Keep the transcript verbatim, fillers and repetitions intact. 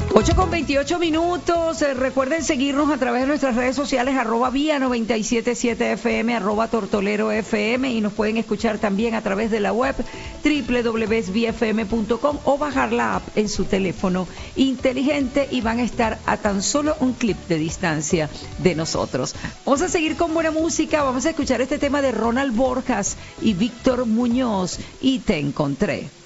ocho con veintiocho minutos. Eh, recuerden seguirnos a través de nuestras redes sociales, arroba vía noventa y siete punto siete F M, arroba tortolero F M, y nos pueden escuchar también a través de la web doble u doble u doble u punto vía f m punto com o bajar la app en su teléfono inteligente y van a estar a tan solo un clip de distancia de nosotros. Vamos a seguir con buena música. Vamos a escuchar este tema de Ronald Borjas y Víctor Muñoz, y Te Encontré.